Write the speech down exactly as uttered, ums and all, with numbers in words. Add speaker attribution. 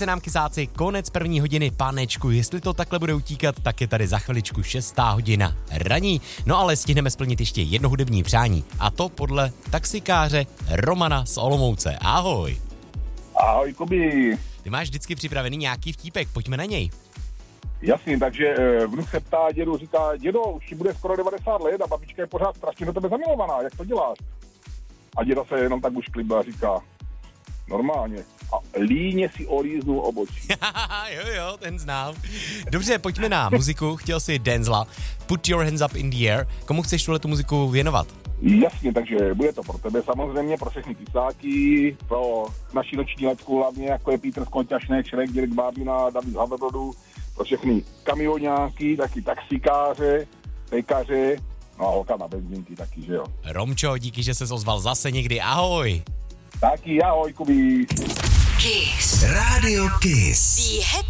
Speaker 1: se nám, kysáci, konec první hodiny, panečku. Jestli to takhle bude utíkat, tak je tady za chviličku šestá hodina raní. No ale stihneme splnit ještě jedno hudební přání. A to podle taxikáře Romana z Olomouce. Ahoj.
Speaker 2: Ahoj, Kubi.
Speaker 1: Ty máš vždycky připravený nějaký vtípek, pojďme na něj.
Speaker 2: Jasně, takže vnuk se ptá dědu, říká, dědo, už ti bude skoro devadesát let a babička je pořád strašně do tebe zamilovaná, jak to děláš? A děda se jenom tak už klibá a říká, normálně. A líně si olíznu obočí.
Speaker 1: jo, jo, ten znám. Dobře, pojďme na muziku. Chtěl si Denzla. Put your hands up in the air. Komu chceš tuhle tu muziku věnovat?
Speaker 2: Jasně, takže bude to pro tebe samozřejmě, pro všechny kysáky, pro naši noční letku hlavně, jako je Petr Skonťašnek, Šrek, Dirk Bábina, David z Haverbrodu, pro všechny kamioňáky, taky taxikáře, pekaře, no a holka na benzínky taky, že jo.
Speaker 1: Romčo, díky, že ses ozval zase někdy. Ahoj.
Speaker 2: Taky ahoj, Kubi.
Speaker 3: Kiss. Radio Kiss. Die